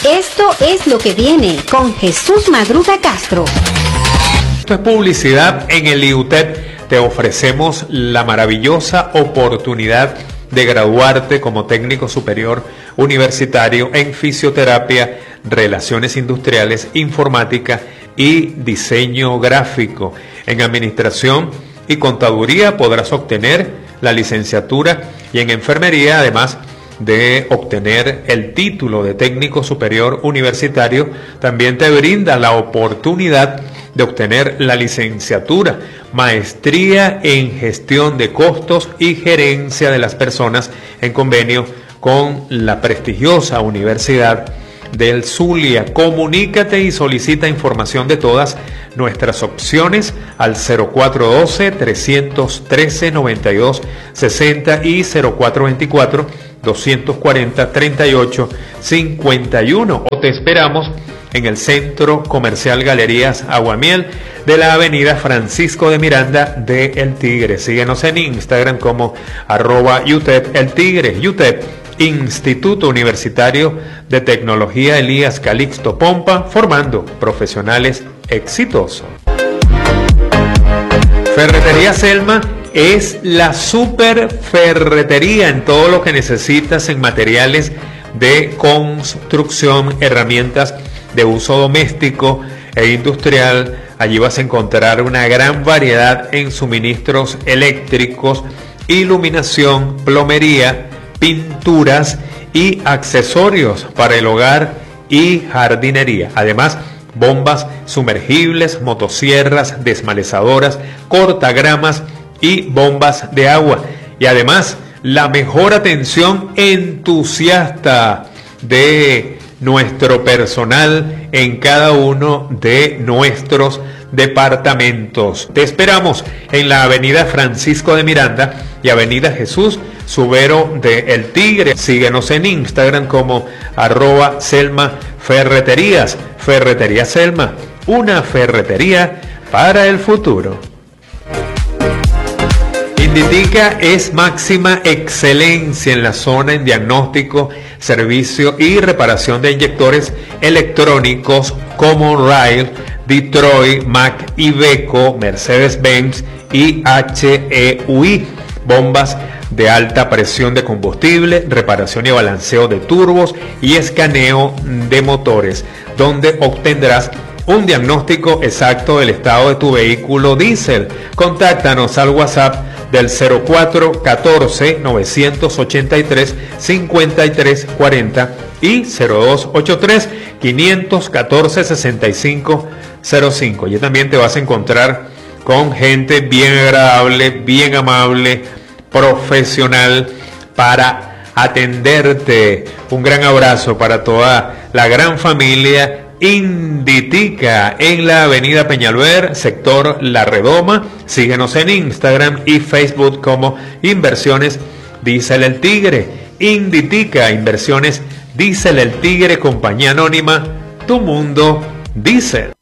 Esto es lo que viene con Jesús Madruga Castro. Esto es publicidad en el IUTEP. Te ofrecemos la maravillosa oportunidad de graduarte como técnico superior universitario en fisioterapia, relaciones industriales, informática y diseño gráfico. En administración y contaduría podrás obtener la licenciatura y en enfermería, además de obtener el título de técnico superior universitario, también te brinda la oportunidad de obtener la licenciatura, maestría en gestión de costos y gerencia de las personas en convenio con la prestigiosa Universidad del Zulia. Comunícate y solicita información de todas nuestras opciones al 0412-313-9260 y 0424-240-3851. O te esperamos en el Centro Comercial Galerías Aguamiel de la avenida Francisco de Miranda de El Tigre. Síguenos en Instagram como @UTEP El Tigre. UTEP, Instituto Universitario de Tecnología Elías Calixto Pompa, formando profesionales exitosos. Ferretería Selma es la super ferretería en todo lo que necesitas en materiales de construcción, herramientas de uso doméstico e industrial. Allí vas a encontrar una gran variedad en suministros eléctricos, iluminación, plomería, pinturas y accesorios para el hogar y jardinería. Además, bombas sumergibles, motosierras, desmalezadoras, cortagramas y bombas de agua. Y además, la mejor atención entusiasta de nuestro personal en cada uno de nuestros departamentos. Te esperamos en la avenida Francisco de Miranda y avenida Jesús Subero de El Tigre. Síguenos en Instagram como @Selma Ferreterías. Ferretería Selma, una ferretería para el futuro. Inditica es máxima excelencia en la zona en diagnóstico, servicio y reparación de inyectores electrónicos como Rail, Detroit, Mac, Iveco, Mercedes-Benz y HEUI. Bombas de alta presión de combustible, reparación y balanceo de turbos y escaneo de motores, donde obtendrás un diagnóstico exacto del estado de tu vehículo diésel. Contáctanos al WhatsApp del 0414 983 5340 y 0283 514 6505. Y también te vas a encontrar con gente bien agradable, bien amable, profesional para atenderte. Un gran abrazo para toda la gran familia Inditica en la avenida Peñalver, sector La Redoma. Síguenos en Instagram y Facebook como Inversiones Diesel El Tigre. Inditica, Inversiones Diesel El Tigre, compañía anónima, Tu Mundo Diesel.